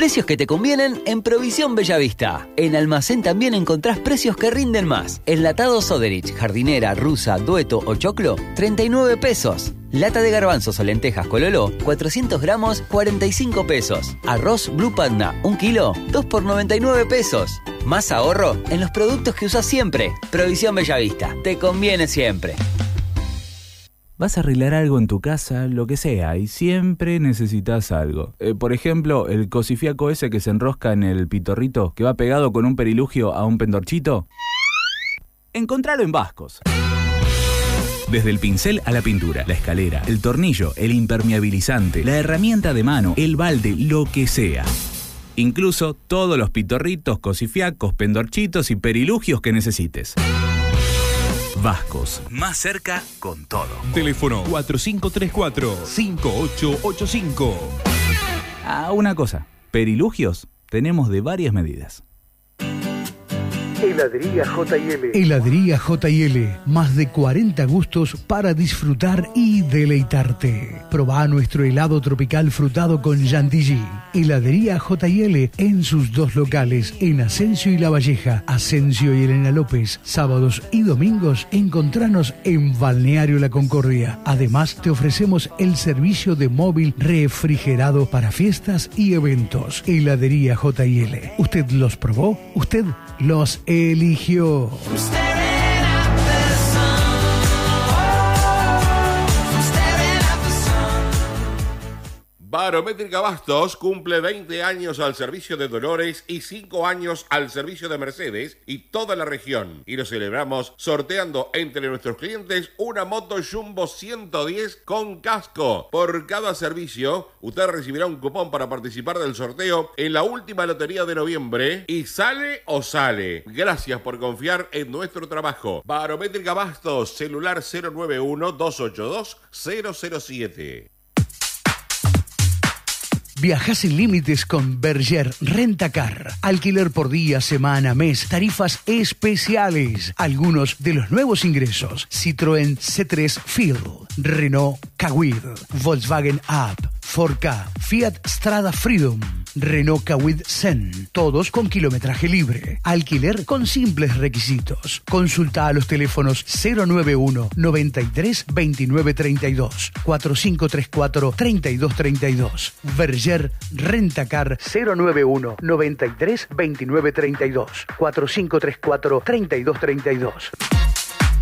Precios que te convienen en Provisión Bellavista. En Almacén también encontrás precios que rinden más. Enlatado Soderich, jardinera, rusa, dueto o choclo, 39 pesos. Lata de garbanzos o lentejas Cololó, 400 gramos, 45 pesos. Arroz Blue Panda, 1 kilo, 2 por 99 pesos. Más ahorro en los productos que usas siempre. Provisión Bellavista. Te conviene siempre. Vas a arreglar algo en tu casa, lo que sea, y siempre necesitas algo. Por ejemplo, el cosifiaco ese que se enrosca en el pitorrito, que va pegado con un perilugio a un pendorchito. Encontralo en Vascos. Desde el pincel a la pintura, la escalera, el tornillo, el impermeabilizante, la herramienta de mano, el balde, lo que sea. Incluso todos los pitorritos, cosifiacos, pendorchitos y perilugios que necesites. Vascos, más cerca con todo. Teléfono 4534-5885. Una cosa, perilugios tenemos de varias medidas. Heladería J&L. Heladería J&L. Más de 40 gustos para disfrutar y deleitarte. Probá nuestro helado tropical frutado con chantilly. Heladería J&L en sus 2 locales, en Asensio y La Valleja. Asensio y Elena López. Sábados y domingos encontranos en Balneario La Concordia. Además, te ofrecemos el servicio de móvil refrigerado para fiestas y eventos. Heladería J&L. ¿Usted los probó? ¿Usted los eligió? Barométrica Bastos cumple 20 años al servicio de Dolores y 5 años al servicio de Mercedes y toda la región. Y lo celebramos sorteando entre nuestros clientes una moto Jumbo 110 con casco. Por cada servicio, usted recibirá un cupón para participar del sorteo en la última lotería de noviembre. Y sale o sale. Gracias por confiar en nuestro trabajo. Barométrica Bastos, celular 091-282-007. Viaja sin límites con Berger Rentacar. Alquiler por día, semana, mes. Tarifas especiales. Algunos de los nuevos ingresos. Citroën C3 Field, Renault Kwid, Volkswagen Up, 4K, Fiat Strada Freedom, Renault Kwid Zen. Todos con kilometraje libre. Alquiler con simples requisitos. Consulta a los teléfonos 091 93 29 32 4534 32 32. Berger Rentacar 091 93 29 32 4534 32 32.